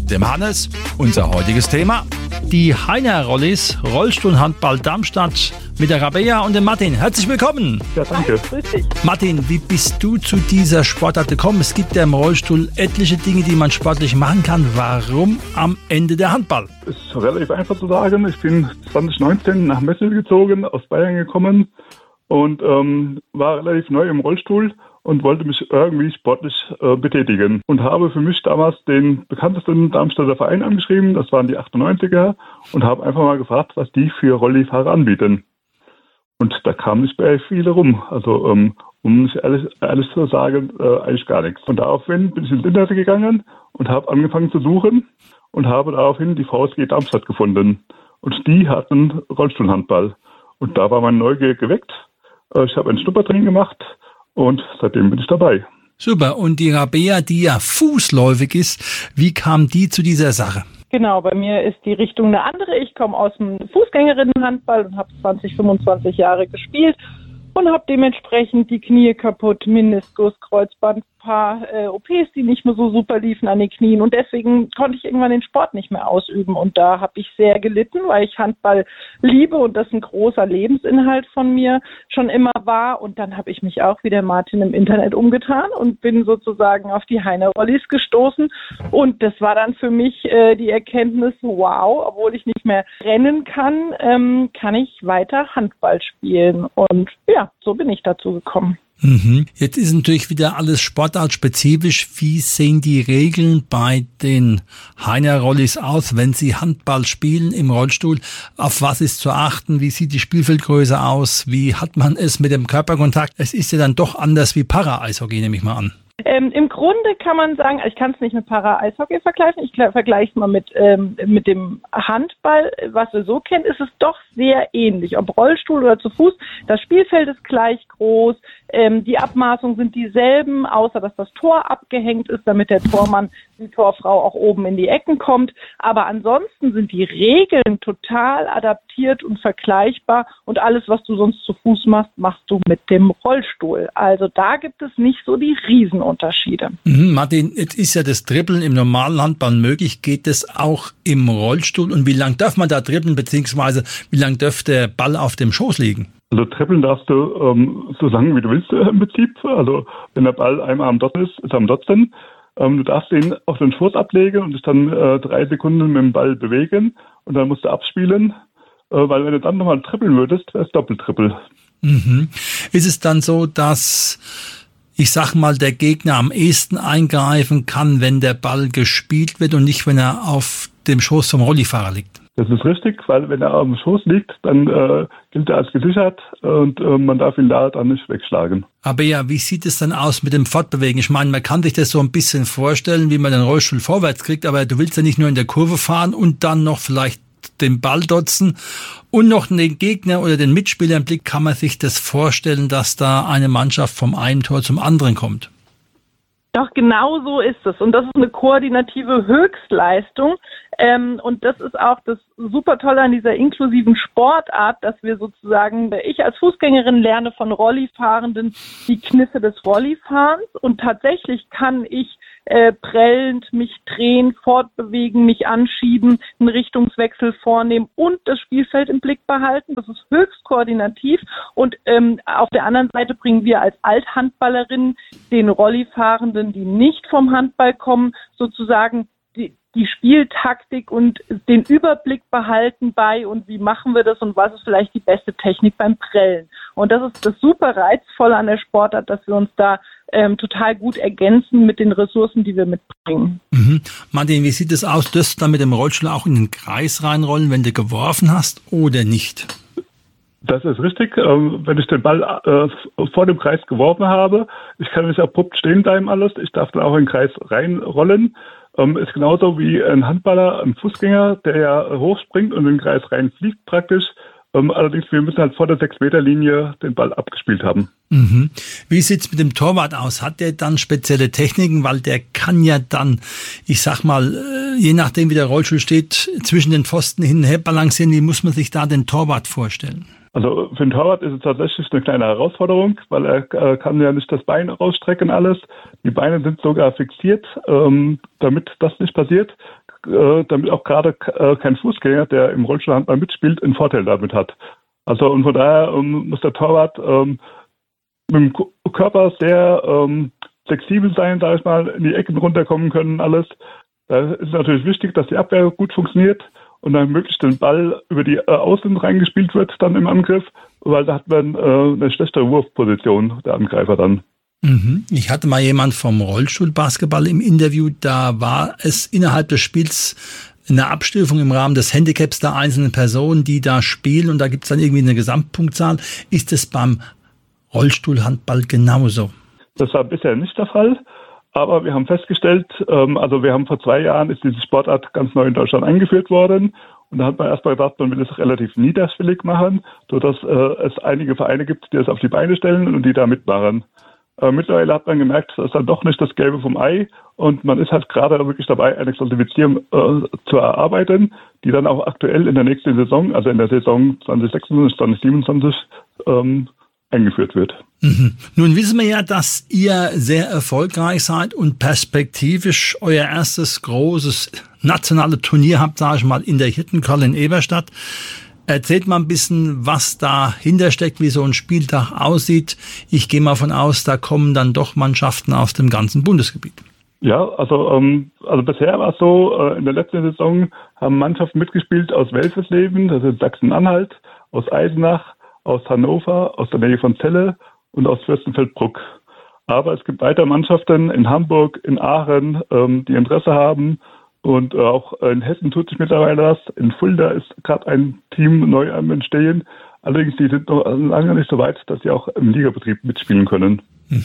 dem Hannes. Unser heutiges Thema: die Heiner-Rollis, Rollstuhlhandball Darmstadt mit der Rabea und dem Martin. Herzlich willkommen. Ja, danke. Grüß dich. Martin, wie bist du zu dieser Sportart gekommen? Es gibt ja im Rollstuhl etliche Dinge, die man sportlich machen kann. Warum am Ende der Handball? Ist relativ einfach zu sagen. Ich bin 2019 nach Messel gezogen, aus Bayern gekommen und war relativ neu im Rollstuhl und wollte mich irgendwie sportlich betätigen. Und habe für mich damals den bekanntesten Darmstädter Verein angeschrieben, das waren die 98er, und habe einfach mal gefragt, was die für Rollifahrer anbieten. Und da kam nicht bei viele rum. Also um nicht ehrlich zu sagen, eigentlich gar nichts. Und daraufhin bin ich ins Internet gegangen und habe angefangen zu suchen und habe daraufhin die VSG Darmstadt gefunden. Und die hatten Rollstuhlhandball. Und da war meine Neugier geweckt. Ich habe ein Schnuppertraining gemacht und seitdem bin ich dabei. Super. Und die Rabea, die ja fußläufig ist, wie kam die zu dieser Sache? Genau, bei mir ist die Richtung eine andere. Ich komme aus dem Fußgängerinnenhandball und habe 25 Jahre gespielt und habe dementsprechend die Knie kaputt, Meniskus, Kreuzband, paar OPs, die nicht mehr so super liefen an den Knien, und deswegen konnte ich irgendwann den Sport nicht mehr ausüben, und da habe ich sehr gelitten, weil ich Handball liebe und das ein großer Lebensinhalt von mir schon immer war. Und dann habe ich mich auch wie der Martin im Internet umgetan und bin sozusagen auf die Heiner-Rollis gestoßen, und das war dann für mich die Erkenntnis, wow, obwohl ich nicht mehr rennen kann, kann ich weiter Handball spielen, und ja, so bin ich dazu gekommen. Jetzt ist natürlich wieder alles sportartspezifisch. Wie sehen die Regeln bei den Heiner-Rollis aus, wenn sie Handball spielen im Rollstuhl? Auf was ist zu achten? Wie sieht die Spielfeldgröße aus? Wie hat man es mit dem Körperkontakt? Es ist ja dann doch anders wie Para-Eishockey, nehme ich mal an. Im Grunde kann man sagen, ich kann es nicht mit Para-Eishockey vergleichen, ich vergleiche es mal mit dem Handball, was wir so kennen, ist es doch sehr ähnlich, ob Rollstuhl oder zu Fuß. Das Spielfeld ist gleich groß, die Abmaßungen sind dieselben, außer dass das Tor abgehängt ist, damit der Tormann, die Torfrau auch oben in die Ecken kommt. Aber ansonsten sind die Regeln total adaptiert und vergleichbar, und alles, was du sonst zu Fuß machst, machst du mit dem Rollstuhl. Also da gibt es nicht so die Riesenunterschiede. Martin, jetzt ist ja das Dribbeln im normalen Handball möglich. Geht das auch im Rollstuhl? Und wie lang darf man da dribbeln, beziehungsweise wie lang darf der Ball auf dem Schoß liegen? Also trippeln darfst du so lange, wie du willst im Prinzip. Also wenn der Ball einmal am Dott ist er am Dott drin. Du darfst ihn auf den Schoß ablegen und dich dann 3 Sekunden mit dem Ball bewegen, und dann musst du abspielen, weil wenn du dann nochmal trippeln würdest, wäre es Doppeltrippel. Ist es dann so, dass, ich sag mal, der Gegner am ehesten eingreifen kann, wenn der Ball gespielt wird und nicht, wenn er auf dem Schoß vom Rollifahrer liegt? Das ist richtig, weil wenn er auf dem Schoß liegt, dann gilt er als gesichert, und man darf ihn da dann nicht wegschlagen. Aber ja, wie sieht es dann aus mit dem Fortbewegen? Ich meine, man kann sich das so ein bisschen vorstellen, wie man den Rollstuhl vorwärts kriegt, aber du willst ja nicht nur in der Kurve fahren und dann noch vielleicht den Ball dotzen und noch den Gegner oder den Mitspieler im Blick. Kann man sich das vorstellen, dass da eine Mannschaft vom einen Tor zum anderen kommt? Doch, genau so ist es. Und das ist eine koordinative Höchstleistung. Und das ist auch das super Tolle an dieser inklusiven Sportart, dass wir sozusagen, ich als Fußgängerin lerne von Rollifahrenden die Kniffe des Rollifahrens, und tatsächlich kann ich prellend mich drehen, fortbewegen, mich anschieben, einen Richtungswechsel vornehmen und das Spielfeld im Blick behalten. Das ist höchst koordinativ, und auf der anderen Seite bringen wir als Althandballerinnen den Rollifahrenden, die nicht vom Handball kommen, sozusagen die Spieltaktik und den Überblick behalten bei, und wie machen wir das und was ist vielleicht die beste Technik beim Prellen. Und das ist das super Reizvolle an der Sportart, dass wir uns da total gut ergänzen mit den Ressourcen, die wir mitbringen. Martin, wie sieht es aus? Dürst du dann mit dem Rollstuhl auch in den Kreis reinrollen, wenn du geworfen hast, oder nicht? Das ist richtig. Wenn ich den Ball vor dem Kreis geworfen habe, ich kann nicht abrupt stehen bleiben alles. Ich darf dann auch in den Kreis reinrollen. Ist genauso wie ein Handballer, ein Fußgänger, der ja hochspringt und in den Kreis reinfliegt praktisch. Allerdings, wir müssen halt vor der 6-Meter-Linie den Ball abgespielt haben. Wie sieht's mit dem Torwart aus? Hat der dann spezielle Techniken? Weil der kann ja dann, ich sag mal, je nachdem wie der Rollstuhl steht, zwischen den Pfosten hin und her balancieren. Wie muss man sich da den Torwart vorstellen? Also für den Torwart ist es tatsächlich eine kleine Herausforderung, weil er kann ja nicht das Bein rausstrecken alles. Die Beine sind sogar fixiert, damit das nicht passiert, damit auch gerade kein Fußgänger, der im Rollstuhlhandball mitspielt, einen Vorteil damit hat. Also und von daher muss der Torwart mit dem Körper sehr flexibel sein, sag ich mal, in die Ecken runterkommen können, alles. Da ist natürlich wichtig, dass die Abwehr gut funktioniert und dann möglichst den Ball über die Außen reingespielt wird dann im Angriff, weil da hat man eine schlechtere Wurfposition, der Angreifer dann. Ich hatte mal jemand vom Rollstuhlbasketball im Interview, da war es innerhalb des Spiels eine Abstufung im Rahmen des Handicaps der einzelnen Personen, die da spielen und da gibt es dann irgendwie eine Gesamtpunktzahl. Ist es beim Rollstuhlhandball genauso? Das war bisher nicht der Fall, aber wir haben festgestellt, vor 2 Jahren ist diese Sportart ganz neu in Deutschland eingeführt worden und da hat man erstmal gedacht, man will es relativ niederschwellig machen, sodass es einige Vereine gibt, die es auf die Beine stellen und die da mitmachen. Mittlerweile hat man gemerkt, das ist dann doch nicht das Gelbe vom Ei und man ist halt gerade wirklich dabei, eine Klassifizierung zu erarbeiten, die dann auch aktuell in der nächsten Saison, also in der Saison 2026, 2027 eingeführt wird. Nun wissen wir ja, dass ihr sehr erfolgreich seid und perspektivisch euer erstes großes nationales Turnier habt, sage ich mal, in der Hirtenkolle in Eberstadt. Erzählt mal ein bisschen, was dahinter steckt, wie so ein Spieltag aussieht. Ich gehe mal von aus, da kommen dann doch Mannschaften aus dem ganzen Bundesgebiet. Ja, also bisher war es so, in der letzten Saison haben Mannschaften mitgespielt aus Welsersleben, das ist Sachsen-Anhalt, aus Eisenach, aus Hannover, aus der Nähe von Celle und aus Fürstenfeldbruck. Aber es gibt weitere Mannschaften in Hamburg, in Aachen, die Interesse haben. Und auch in Hessen tut sich mittlerweile was. In Fulda ist gerade ein Team neu am Entstehen. Allerdings, die sind noch lange nicht so weit, dass sie auch im Ligabetrieb mitspielen können.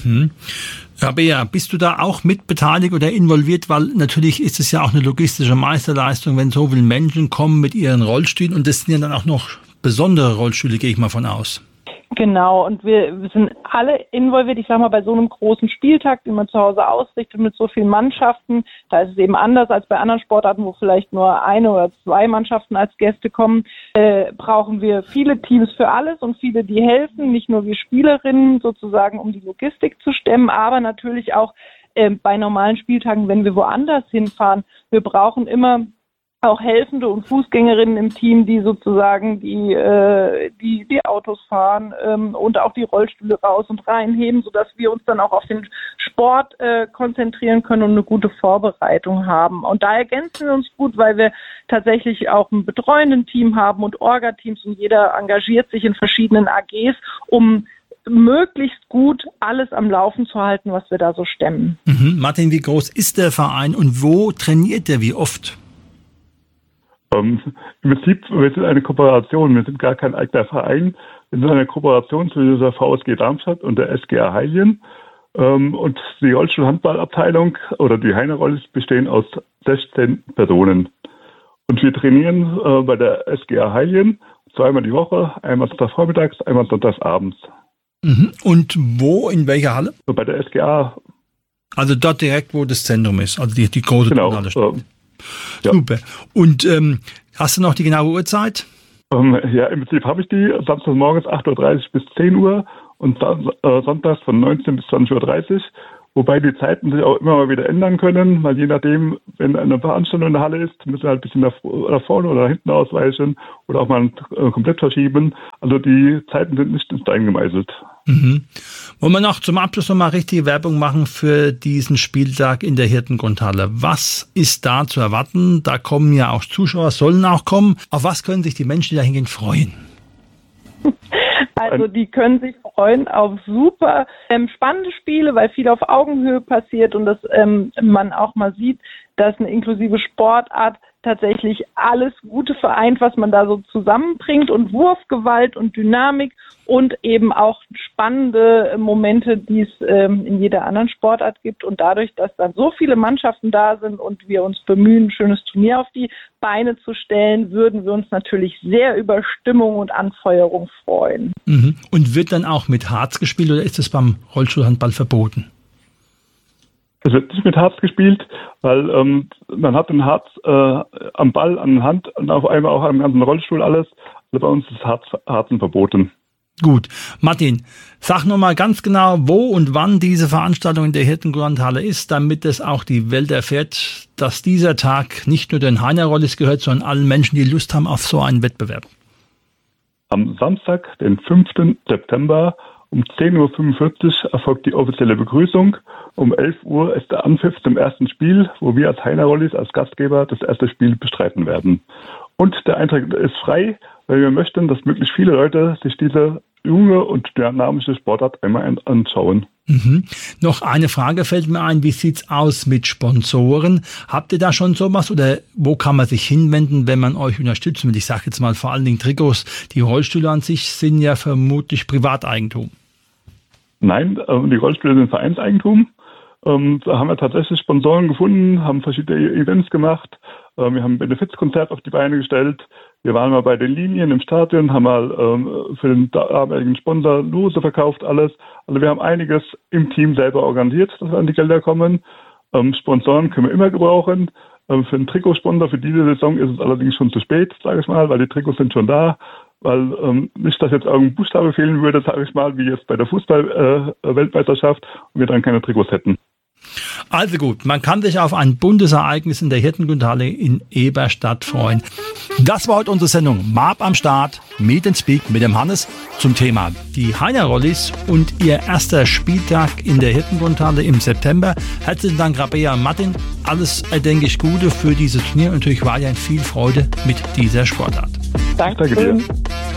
Ja, Bea, bist du da auch mit beteiligt oder involviert? Weil natürlich ist es ja auch eine logistische Meisterleistung, wenn so viele Menschen kommen mit ihren Rollstühlen. Und das sind ja dann auch noch besondere Rollstühle, gehe ich mal von aus. Genau, und wir sind alle involviert. Ich sage mal, bei so einem großen Spieltag, den man zu Hause ausrichtet mit so vielen Mannschaften, da ist es eben anders als bei anderen Sportarten, wo vielleicht nur 1 oder 2 Mannschaften als Gäste kommen, brauchen wir viele Teams für alles und viele, die helfen, nicht nur wir Spielerinnen sozusagen, um die Logistik zu stemmen, aber natürlich auch bei normalen Spieltagen, wenn wir woanders hinfahren. Wir brauchen immer auch Helfende und Fußgängerinnen im Team, die sozusagen die Autos fahren und auch die Rollstühle raus und reinheben, sodass wir uns dann auch auf den Sport konzentrieren können und eine gute Vorbereitung haben. Und da ergänzen wir uns gut, weil wir tatsächlich auch ein betreuenden Team haben und Orga-Teams und jeder engagiert sich in verschiedenen AGs, um möglichst gut alles am Laufen zu halten, was wir da so stemmen. Martin, wie groß ist der Verein und wo trainiert der, wie oft? Im Prinzip, wir sind eine Kooperation, wir sind gar kein eigener Verein. Wir sind eine Kooperation zwischen der VSG Darmstadt und der SGA Heiljen. Und die Rollstuhlhandballabteilung oder die Heinerollis bestehen aus 16 Personen. Und wir trainieren bei der SGA Heiljen 2-mal die Woche, einmal Sonntagvormittags, einmal Sonntagsabends. Und wo, in welcher Halle? Bei der SGA. Also dort direkt, wo das Zentrum ist, also die große Turnhalle steht. Ja. Super. Und hast du noch die genaue Uhrzeit? Ja, im Prinzip habe ich die. Samstagmorgens 8:30 Uhr bis 10 Uhr und sonntags von 19 bis 20:30 Uhr. Wobei die Zeiten sich auch immer mal wieder ändern können, weil je nachdem, wenn eine Veranstaltung in der Halle ist, müssen wir halt ein bisschen nach vorne oder nach hinten ausweichen oder auch mal komplett verschieben. Also die Zeiten sind nicht in Stein gemeißelt. Wollen wir noch zum Abschluss noch mal richtige Werbung machen für diesen Spieltag in der Hirtengrundhalle? Was ist da zu erwarten? Da kommen ja auch Zuschauer, sollen auch kommen. Auf was können sich die Menschen, die da hingehen, freuen? Also die können sich freuen auf super spannende Spiele, weil viel auf Augenhöhe passiert und dass man auch mal sieht, dass eine inklusive Sportart tatsächlich alles Gute vereint, was man da so zusammenbringt und Wurfgewalt und Dynamik und eben auch spannende Momente, die es in jeder anderen Sportart gibt. Und dadurch, dass dann so viele Mannschaften da sind und wir uns bemühen, ein schönes Turnier auf die Beine zu stellen, würden wir uns natürlich sehr über Stimmung und Anfeuerung freuen. Und wird dann auch mit Harz gespielt oder ist das beim Rollstuhlhandball verboten? Es wird nicht mit Harz gespielt, weil man hat den Harz am Ball, an der Hand und auf einmal auch am ganzen Rollstuhl alles. bei uns ist Harzen verboten. Gut. Martin, sag nochmal ganz genau, wo und wann diese Veranstaltung in der Hirtengrundhalle ist, damit es auch die Welt erfährt, dass dieser Tag nicht nur den Heiner-Rollis gehört, sondern allen Menschen, die Lust haben auf so einen Wettbewerb. Am Samstag, den 5. September um 10.45 Uhr erfolgt die offizielle Begrüßung. Um 11 Uhr ist der Anpfiff zum ersten Spiel, wo wir als Heiner-Rollis, als Gastgeber, das erste Spiel bestreiten werden. Und der Eintrag ist frei, weil wir möchten, dass möglichst viele Leute sich diese junge und dynamische Sportart einmal anschauen. Noch eine Frage fällt mir ein, wie sieht's aus mit Sponsoren? Habt ihr da schon sowas oder wo kann man sich hinwenden, wenn man euch unterstützen will? Ich sage jetzt mal vor allen Dingen Trikots, die Rollstühle an sich sind ja vermutlich Privateigentum. Nein, die Rollstühle sind Vereinseigentum. Da haben wir tatsächlich Sponsoren gefunden, haben verschiedene Events gemacht. Wir haben ein Benefizkonzert auf die Beine gestellt. Wir waren mal bei den Linien im Stadion, haben mal für den damaligen Sponsor Lose verkauft, alles. Also wir haben einiges im Team selber organisiert, dass wir an die Gelder kommen. Sponsoren können wir immer gebrauchen. Für einen Trikotsponsor für diese Saison ist es allerdings schon zu spät, sage ich mal, weil die Trikots sind schon da. Weil nicht, dass jetzt irgendein Buchstabe fehlen würde, sage ich mal, wie jetzt bei der Fußball-Weltmeisterschaft und wir dann keine Trikots hätten. Also gut, man kann sich auf ein buntes Ereignis in der Hirtengrundhalle in Eberstadt freuen. Das war heute unsere Sendung Marb am Start, Meet and Speak mit dem Hannes zum Thema die Heiner-Rollis und ihr erster Spieltag in der Hirtengrundhalle im September. Herzlichen Dank, Rabea und Martin. Alles erdenklich Gute für dieses Turnier und natürlich weiterhin viel Freude mit dieser Sportart. Danke dir.